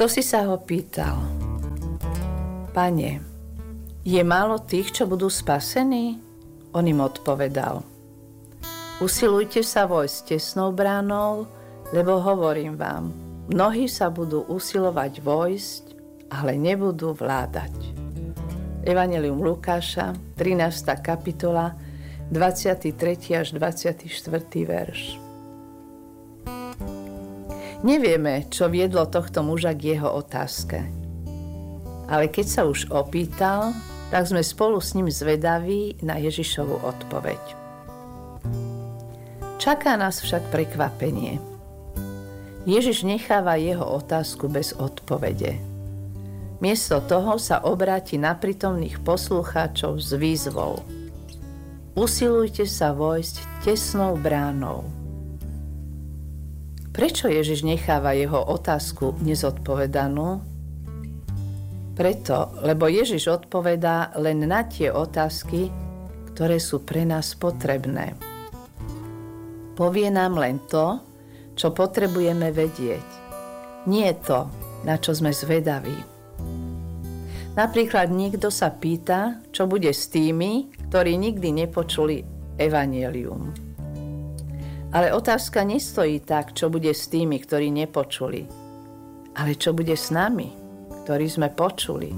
Kto si sa ho pýtal? Pane, je málo tých, čo budú spasení? On im odpovedal: Usilujte sa vojsť tesnou bránou, lebo hovorím vám, mnohí sa budú usilovať vojsť, ale nebudú vládať. Evanjelium Lukáša, 13. kapitola, 23. až 24. verš. Nevieme, čo viedlo tohto muža k jeho otázke. Ale keď sa už opýtal, tak sme spolu s ním zvedaví na Ježišovu odpoveď. Čaká nás však prekvapenie. Ježiš necháva jeho otázku bez odpovede. Miesto toho sa obráti na prítomných poslucháčov s výzvou: Usilujte sa vojsť tesnou bránou. Prečo Ježiš necháva jeho otázku nezodpovedanú? Preto, lebo Ježiš odpovedá len na tie otázky, ktoré sú pre nás potrebné. Povie nám len to, čo potrebujeme vedieť. Nie to, na čo sme zvedaví. Napríklad niekto sa pýta, čo bude s tými, ktorí nikdy nepočuli evanjelium. Ale otázka nestojí tak, čo bude s tými, ktorí nepočuli, ale čo bude s nami, ktorí sme počuli.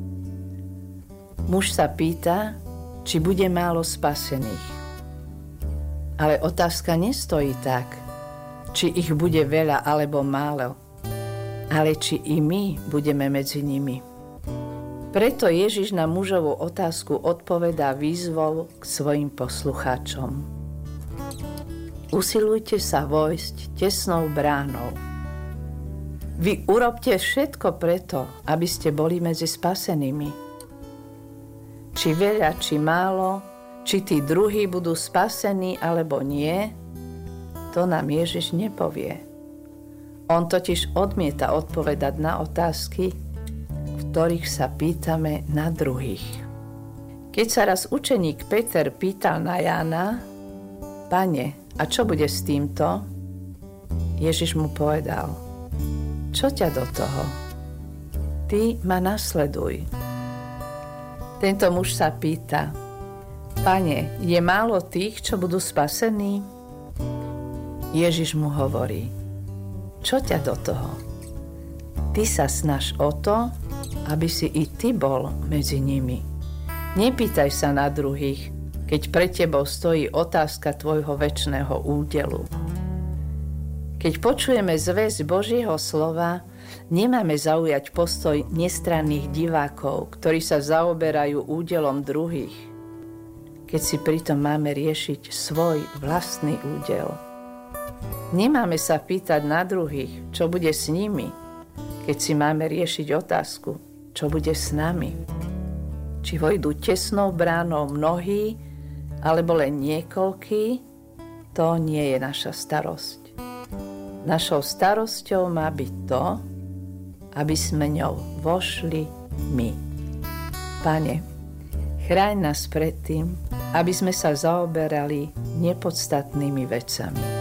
Muž sa pýta, či bude málo spasených. Ale otázka nestojí tak, či ich bude veľa alebo málo, ale či i my budeme medzi nimi. Preto Ježiš na mužovú otázku odpovedá výzvou k svojim poslucháčom. Usilujte sa vojsť tesnou bránou. Vy urobte všetko preto, aby ste boli medzi spasenými. Či veľa, či málo, či tí druhí budú spasení alebo nie, to nám Ježiš nepovie. On totiž odmieta odpovedať na otázky, v ktorých sa pýtame na druhých. Keď sa raz učeník Peter pýtal na Jána: Pane, a čo bude s týmto? Ježiš mu povedal: Čo ťa do toho? Ty ma nasleduj. Tento muž sa pýta: Pane, je málo tých, čo budú spasení? Ježiš mu hovorí: Čo ťa do toho? Ty sa snaž o to, aby si i ty bol medzi nimi. Nepýtaj sa na druhých, keď pred tebou stojí otázka tvojho večného údelu. Keď počujeme zvesť Božieho slova, nemáme zaujať postoj nestranných divákov, ktorí sa zaoberajú údelom druhých, keď si pritom máme riešiť svoj vlastný údel. Nemáme sa pýtať na druhých, čo bude s nimi, keď si máme riešiť otázku, čo bude s nami. Či vojdu tesnou bránou mnohí, alebo len niekoľký, to nie je naša starosť. Našou starosťou má byť to, aby sme ňou vošli my. Pane, chráň nás pred tým, aby sme sa zaoberali nepodstatnými vecami.